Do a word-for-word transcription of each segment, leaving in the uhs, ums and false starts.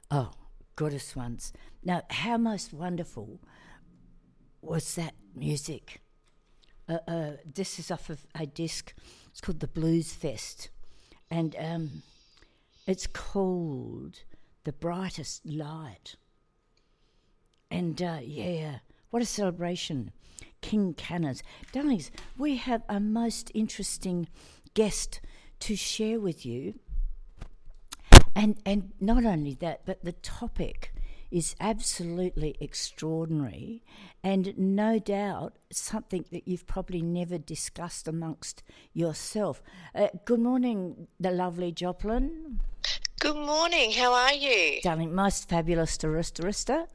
Oh, goddess ones. Now, how most wonderful was that music? Uh, uh, this is off of a disc. It's called the Blues Fest. And um, it's called The Brightest Light. And, uh, yeah, what a celebration. King Canners. Darlings, we have a most interesting guest to share with you. And and not only that, but the topic is absolutely extraordinary and no doubt something that you've probably never discussed amongst yourself. Uh, good morning, the lovely Joplin. Good morning, how are you? Darling, most fabulous Arista Arista.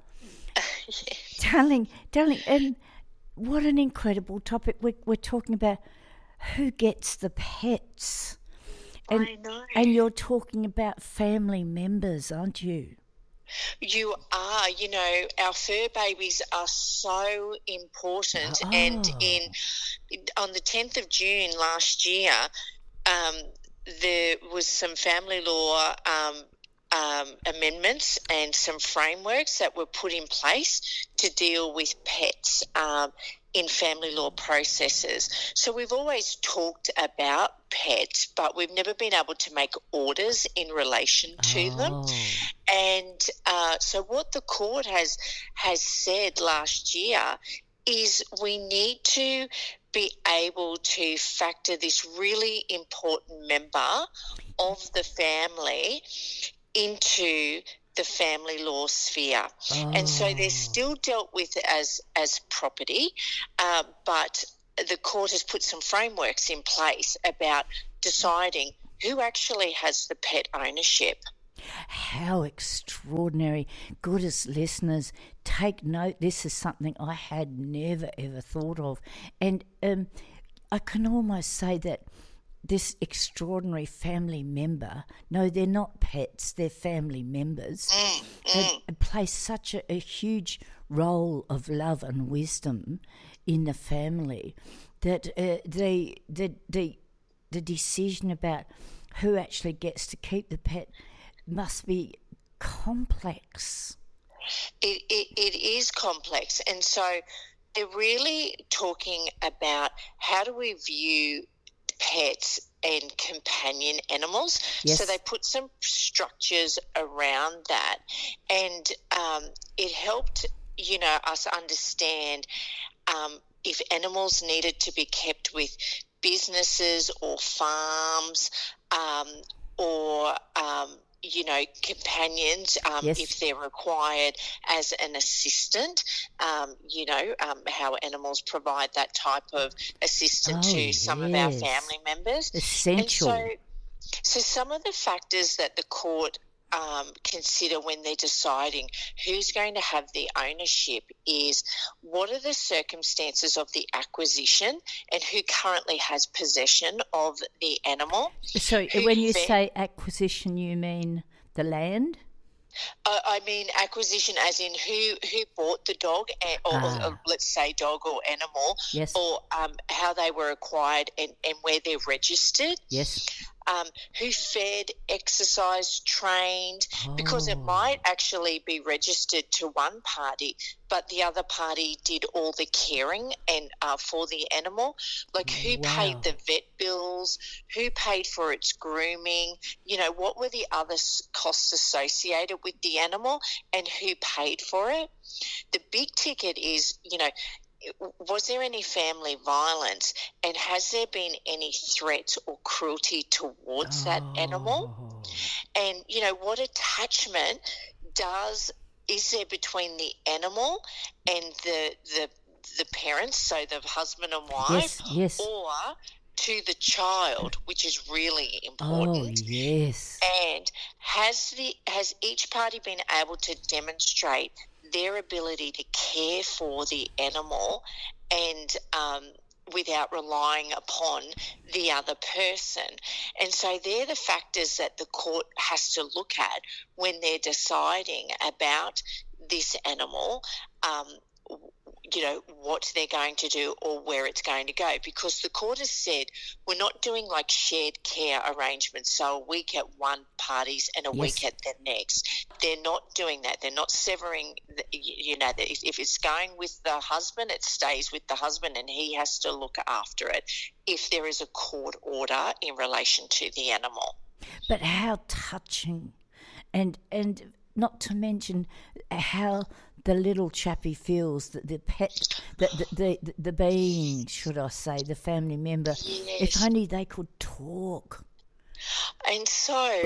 Darling, darling, and what an incredible topic. We're, we're talking about who gets the pets. And, I know. And you're talking about family members, aren't you? You are. You know, our fur babies are so important. Oh. And in on the tenth of June last year, um, there was some family law um, um, amendments and some frameworks that were put in place to deal with pets um, in family law processes. So we've always talked about pets, but we've never been able to make orders in relation to Oh. them. And uh, so what the court has has said last year is we need to be able to factor this really important member of the family into the family law sphere. Oh. And so they're still dealt with as, as property, uh, but the court has put some frameworks in place about deciding who actually has the pet ownership. How extraordinary. Goodest listeners, take note. This is something I had never, ever thought of. And um, I can almost say that this extraordinary family member, no, they're not pets, they're family members, Mm, mm. and play such a, a huge role of love and wisdom in the family that uh, the, the, the, the decision about who actually gets to keep the pet must be complex. It, it, it is complex. And so they're really talking about how do we view pets and companion animals. Yes. So they put some structures around that, and um, it helped, you know, us understand um, if animals needed to be kept with businesses or farms um, or um, you know, companions, um, Yes. if they're required as an assistant, um, you know, um, how animals provide that type of assistance Oh, to some of our yes. family members. Essential. And so, so some of the factors that the court um, consider when they're deciding who's going to have the ownership is what are the circumstances of the acquisition and who currently has possession of the animal. So Who when you fed- say acquisition, you mean the land? Uh, I mean acquisition as in who, who bought the dog, and, or, Ah. or let's say dog or animal, Yes. or um, how they were acquired and, and where they're registered. Yes. Um, who fed, exercised, trained, because it Oh. might actually be registered to one party, but the other party did all the caring and uh, for the animal. Like who Wow. paid the vet bills, who paid for its grooming, you know, what were the other s- costs associated with the animal and who paid for it. The big ticket is, you know, was there any family violence and has there been any threats or cruelty towards that animal? Oh. And, you know, what attachment does is there between the animal and the the, the parents, so the husband and wife, Yes, yes. or to the child, which is really Oh, important. yes. And has the has each party been able to demonstrate their ability to care for the animal and um, without relying upon the other person? And so they're the factors that the court has to look at when they're deciding about this animal, um, you know, what they're going to do or where it's going to go, because the court has said we're not doing like shared care arrangements, so a week at one parties and a Yes. week at the next. They're not doing that. They're not severing, the, you know, the, if it's going with the husband, it stays with the husband and he has to look after it if there is a court order in relation to the animal. But how touching, and and not to mention how the little chappie feels, that the pet, the the, the the being, should I say, the family member. Yes. If only they could talk. And so,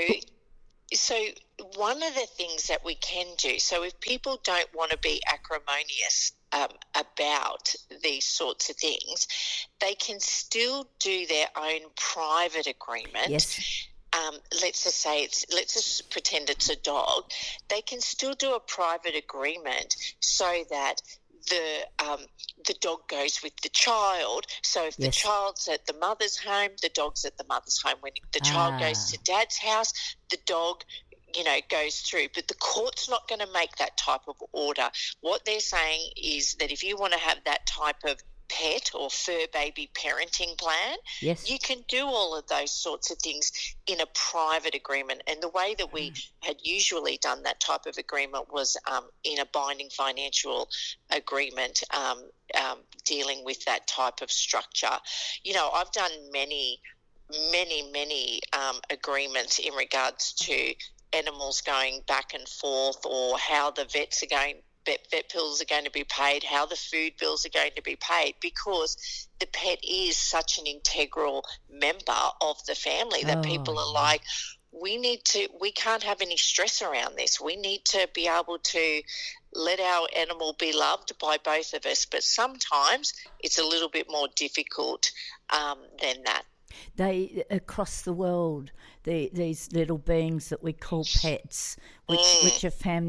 so one of the things that we can do, so if people don't want to be acrimonious um, about these sorts of things, they can still do their own private agreement. Yes. Um, let's just say it's, let's just pretend it's a dog. They can still do a private agreement so that the um, the dog goes with the child. So if the Yes. child's at the mother's home, the dog's at the mother's home. When the child Ah. goes to dad's house, the dog, you know, goes through. But the court's not going to make that type of order. What they're saying is that if you want to have that type of pet or fur baby parenting plan, Yes. you can do all of those sorts of things in a private agreement. And the way that we had usually done that type of agreement was um, in a binding financial agreement um, um, dealing with that type of structure. You know, I've done many, many, many um, agreements in regards to animals going back and forth, or how the vets are going Vet, vet bills are going to be paid, how the food bills are going to be paid, because the pet is such an integral member of the family that Oh, people are yeah. like, we need to, we can't have any stress around this. We need to be able to let our animal be loved by both of us. But sometimes it's a little bit more difficult um, than that. They, across the world, the, these little beings that we call pets, which, Mm. which are family